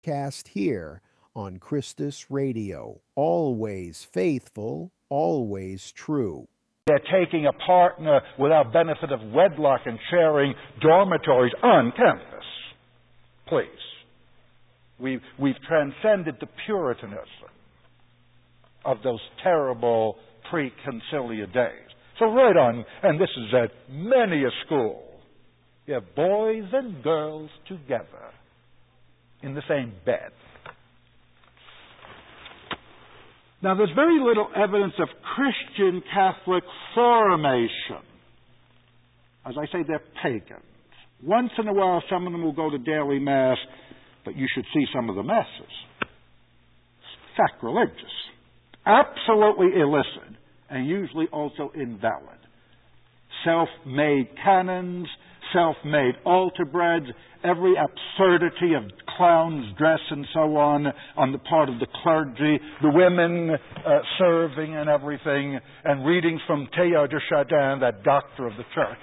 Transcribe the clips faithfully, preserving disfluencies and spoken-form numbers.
Cast here on Christus Radio. Always faithful, always true. They're taking a partner without benefit of wedlock and sharing dormitories on campus. Please. We've, we've transcended the Puritanism of those terrible pre-conciliar days. So right on, and this is at many a school, you have boys and girls together in the same bed. Now, there's very little evidence of Christian Catholic formation. As I say, they're pagans. Once in a while, some of them will go to daily Mass, but you should see some of the Masses. Sacrilegious. Absolutely illicit, and usually also invalid. Self-made canons, self-made altar breads, every absurdity of clown's dress and so on, on the part of the clergy, the women uh, serving and everything, and readings from Teilhard de Chardin, that doctor of the church.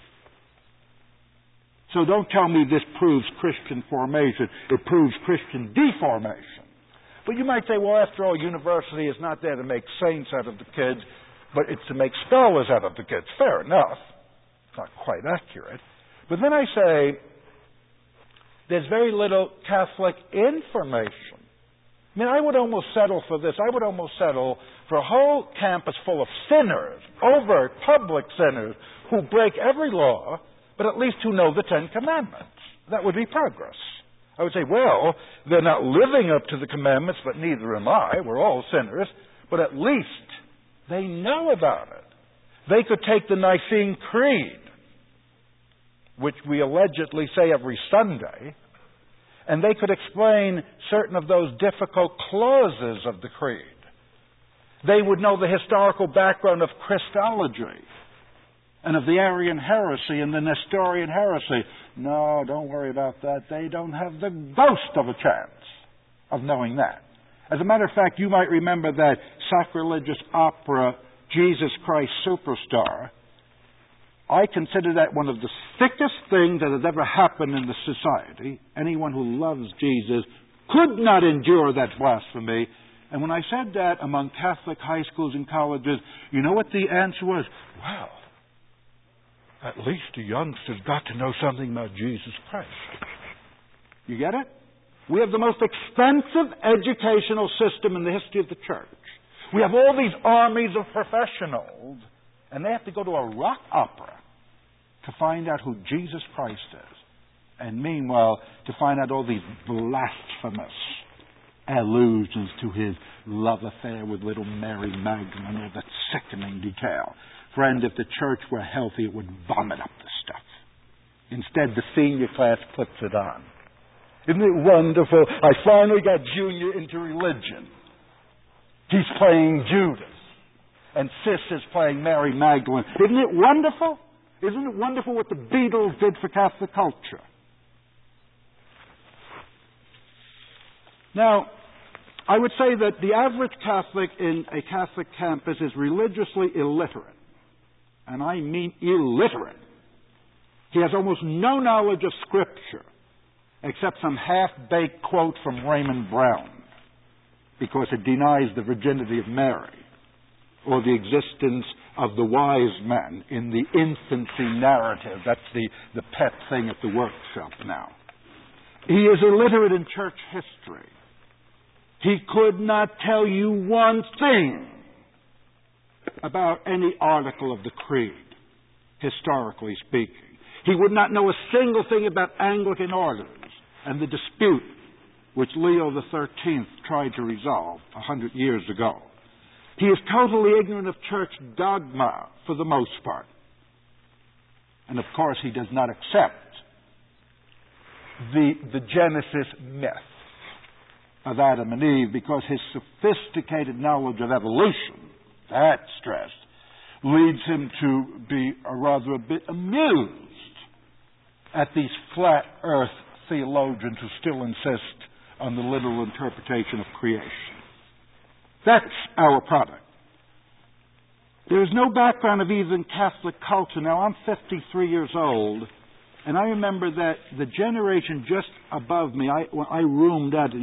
So don't tell me this proves Christian formation. It proves Christian deformation. But you might say, well, after all, university is not there to make saints out of the kids, but it's to make scholars out of the kids. Fair enough. It's not quite accurate. But then I say, there's very little Catholic information. I mean, I would almost settle for this. I would almost settle for a whole campus full of sinners, overt public sinners, who break every law, but at least who know the Ten Commandments. That would be progress. I would say, well, they're not living up to the commandments, but neither am I. We're all sinners. But at least they know about it. They could take the Nicene Creed, which we allegedly say every Sunday, and they could explain certain of those difficult clauses of the Creed. They would know the historical background of Christology and of the Arian heresy and the Nestorian heresy. No, don't worry about that. They don't have the ghost of a chance of knowing that. As a matter of fact, you might remember that sacrilegious opera, Jesus Christ Superstar. I consider that one of the thickest things that has ever happened in the society. Anyone who loves Jesus could not endure that blasphemy. And when I said that among Catholic high schools and colleges, you know what the answer was? Wow, at least the youngsters got to know something about Jesus Christ. You get it? We have the most expensive educational system in the history of the church. We have all these armies of professionals, and they have to go to a rock opera to find out who Jesus Christ is. And meanwhile, to find out all these blasphemous allusions to his love affair with little Mary Magdalene, or that sickening detail. Friend, if the church were healthy, it would vomit up the stuff. Instead, the senior class puts it on. Isn't it wonderful? I finally got Junior into religion. He's playing Judas. And Sis is playing Mary Magdalene. Isn't it wonderful? Isn't it wonderful what the Beatles did for Catholic culture? Now, I would say that the average Catholic in a Catholic campus is religiously illiterate. And I mean illiterate. He has almost no knowledge of Scripture, except some half-baked quote from Raymond Brown, because it denies the virginity of Mary, or the existence of the wise men in the infancy narrative. That's the, the pet thing at the workshop now. He is illiterate in church history. He could not tell you one thing about any article of the Creed, historically speaking. He would not know a single thing about Anglican orders and the dispute which Leo the thirteenth tried to resolve a hundred years ago. He is totally ignorant of church dogma for the most part. And of course, he does not accept the, the Genesis myth of Adam and Eve, because his sophisticated knowledge of evolution, that stress, leads him to be a rather a bit amused at these flat earth theologians who still insist on the literal interpretation of creation. That's our product. There is no background of even Catholic culture. Now, I'm fifty-three years old, And I remember that the generation just above me, I, when I roomed out